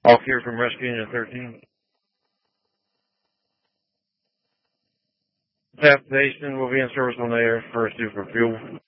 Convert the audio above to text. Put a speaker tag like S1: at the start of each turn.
S1: All clear from Rescue Unit 13. Staff station will be in service when they are first due for fuel.